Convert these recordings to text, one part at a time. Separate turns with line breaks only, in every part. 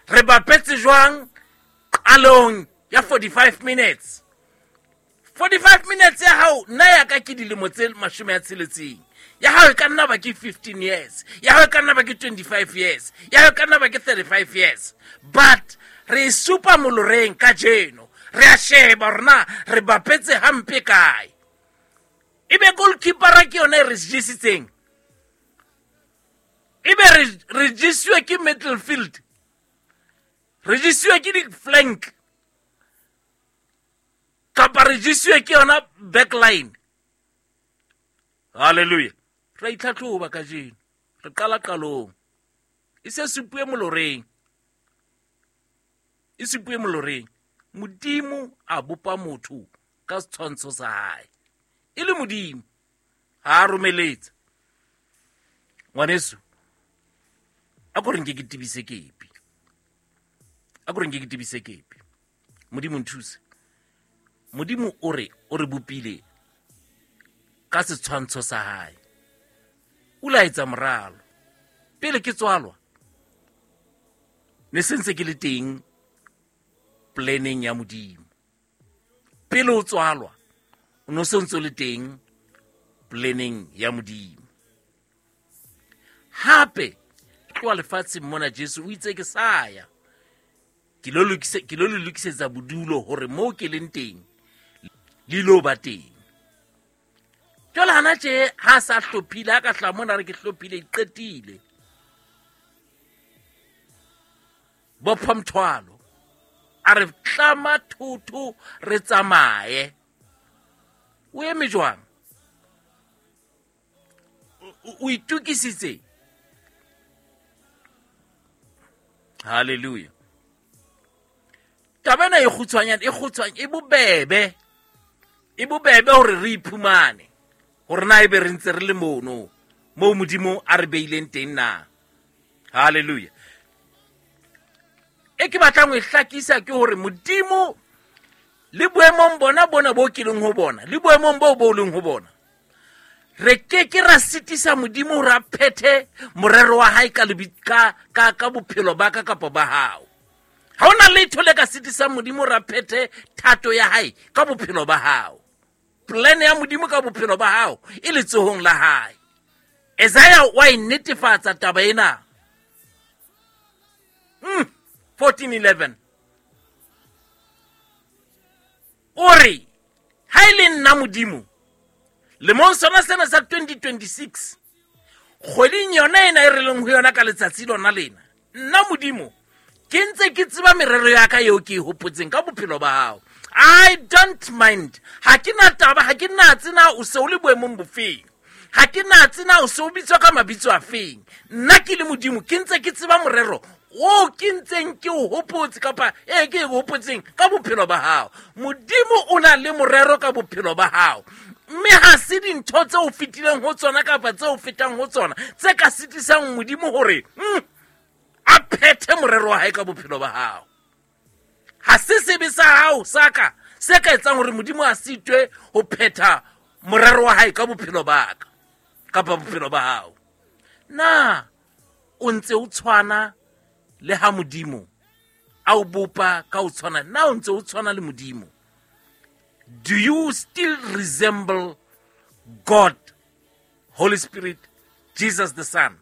re bapetse jwang qalong ya 45 minutes. 45 minutes ya hao nna ya ka ke dilemo tse 16. Ya hao ka nna ba ke 15 years. Ya hao ka nna ba ke 25 years. Ya hao ka nna ba ke 35 years. But re supa moloreng ka jeno. Re a sheba rona re bapetse hampe kae. Ibe goalkeeper ke yona re jisitseng. Ibe re jiswe ke midfield. Re jiswe ke di flank. Kapa re jiswe ke yona backline. Hallelujah. Re itlhatlhoba ka jeno. Re qala qalong. E se supuwe moloreng. E supuwe moloreng. Modimo a bopa motho ka setshwantsho sa hae. E le Modimo ha a romeletsa. Ngwaneso, a go reng ke tibise kepi. A go reng ke tibise kepi. Modimo nthuse. Modimo o re bopile ka setshwantsho sa hae. O laetsa moralo. Pele ke tswalwa, ne sentse ke le teng planning ya Modimo. Pele o tswalwa, o no sentse le teng planning ya Modimo. Hape tloa lefatshe mona Jesu o itse ke saya. Ke lo lokisetsa bodulo hore mo ke leng teng le lo ba teng. Jwale hana tje ha sa hlophile ha ka hla mona re ke hlophile iqetile. Bopha mthwalo a re tlama thuthu re tsamaye. O eme jwang? O itukisitse. Hallelujah. Tabana e khutshwanyana e bobebe. E bobebe hore re iphumane. Hore na ebe re ntse re le mono mo Modimo a re beileng teng na. Hallelujah. E ke batlang ho hlakisa ke hore Modimo le boemong bona bo ke leng ho bona, le boemong bo leng ho bona, re ke ra sitisa Modimo ra phethe morero wa hae ka bophelo ba ka kapa ba hao. Ha ona letho le ka sitisa Modimo ra phethe thato ya hae ka bophelo ba hao. Plan ya Modimo ka bophelo ba hao e le tsohong la hae. Isaiah wa netefatsa taba ena. 14:11. Ori, haile nna Modimo, le monsona sena sa 2026, kgweding yona ena e re leng ho yona ka letsatsi lona lena, nna Modimo, ke ntse ke tseba merero ya ka eo ke e hopotseng ka bophelo ba hao. I don't mind. Ha ke na taba, ha ke na tsena o se o le boemong bofeng. Ha ke na tsena o se o bitswa ka mabitso a feng. Nna ke le Modimo, ke ntse ke tseba morero o ke ntseng ke o hopotse kapa ke e hopotseng ka bophelo ba hao. Modimo o na le morero ka bophelo ba hao. Mme ha se dintho tse o fetileng ho tsona kapa tse o fetang ho tsona tse ka sitisang Modimo hore a phethe morero wa hae ka bophelo ba hao. Ha se sebe sa hao saka se ka etsang hore Modimo a sitwe ho phetha morero wa hae ka bophelo ba ka kapa bophelo ba hao. Na o ntse o tshwana le ha Modimo a o bopa ka o tshwana, na o ntse o tshwana le Modimo? Do you still resemble God, Holy Spirit, Jesus the Son?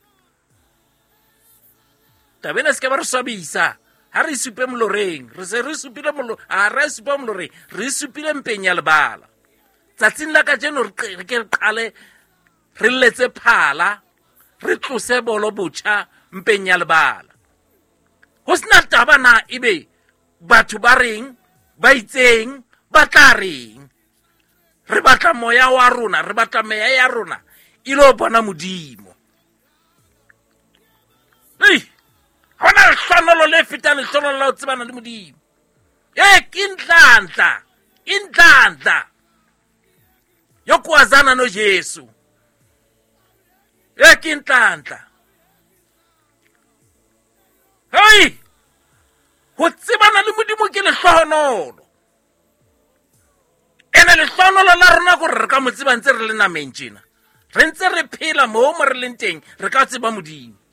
Tabena se ke ba re swabisa. Ha re supe moloreng, re se re supile re supa moloreng, re supile mpeng ya lebala. Tsatsing la ka jeno re ke qale re letse phala, re tlose bolo botjha mpeng ya lebala. Ho sena taba na ebe batho ba reng, ba itseng, ba tla reng. Re batla moya wa rona, re batla meya ya rona ilo bona Modimo. Hona le hlonololo le fetang le hlonololo la o tsebana le Modimo. Ke inhlanhla yokwazana no Jesu. Ke inhlanhla. Hey! Ho tsebana le Modimo ke lehlohonolo. Ene lehlohonolo la rona gore re ka mo tseba ntse re le nameng tjena. Re ntse re phela mo re leng teng, re ka tseba Modimo.